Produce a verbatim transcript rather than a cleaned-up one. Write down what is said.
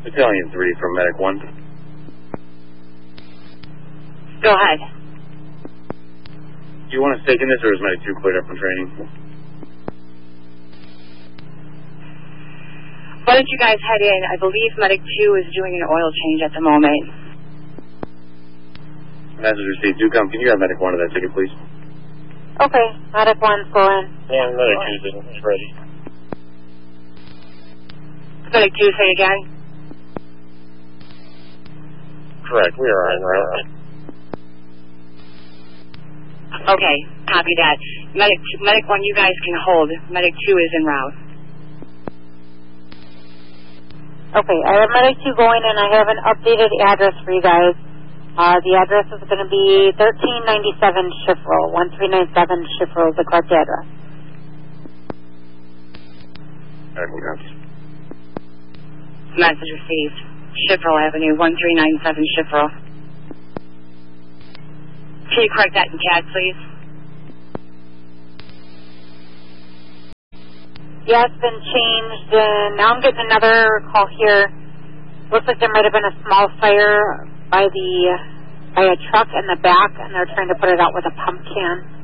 Battalion three from Medic one. Go ahead. Do you want to stake in this, or is Medic two cleared up from training? Why don't you guys head in? I believe Medic two is doing an oil change at the moment. Message received. Do come. Can you have Medic one to that ticket, please? Okay. Medic one's going. Yeah, Medic two is ready. Medic two, say again? Correct. We are en route. Okay, copy that. Medic Medic one, you guys can hold. Medic two is en route. Okay, I have Medic two going, and I have an updated address for you guys. Uh, the address is going to be thirteen ninety-seven Shifrel. one three nine seven Shifrel is the correct address. Alright, we got it. Message received. Shifrel Avenue, one three nine seven Shifrel. Can you correct that in C A D, please? Yeah, it's been changed, and now I'm getting another call here. Looks like there might have been a small fire by the by a truck in the back, and they're trying to put it out with a pump can.